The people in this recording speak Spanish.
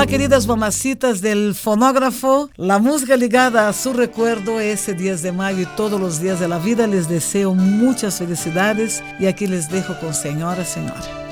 Hola, queridas mamacitas del fonógrafo. La música ligada a su recuerdo ese 10 de mayo y todos los días de la vida. Les deseo muchas felicidades y aquí les dejo con Señora, Señora.